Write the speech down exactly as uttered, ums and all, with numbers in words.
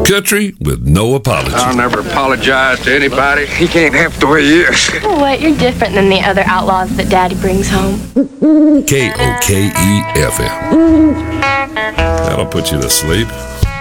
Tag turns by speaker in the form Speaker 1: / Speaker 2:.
Speaker 1: Country with no apology.
Speaker 2: I'll never apologize to anybody. He can't help the way he is.
Speaker 3: Oh, what? You're different than the other outlaws that Daddy brings home.
Speaker 1: K O K E F M. That'll put you to sleep.